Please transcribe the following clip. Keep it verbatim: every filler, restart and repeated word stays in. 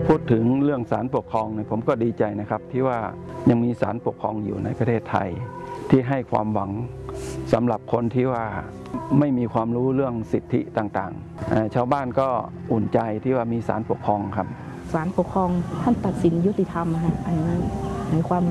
พูดถึงเรื่องศาลปกครองเนี่ยผมก็ดีใจนะครับที่ว่ายังมีศาลปกครองอยู่ในประเทศไทยที่ให้ความหวังสำหรับคนที่ว่าไม่มีความรู้เรื่องสิทธิต่างๆชาวบ้านก็อุ่นใจที่ว่ามีศาลปกครองครับศาลปกครองท่านตัดสินยุติธรรมค่ะอันนี้ในความ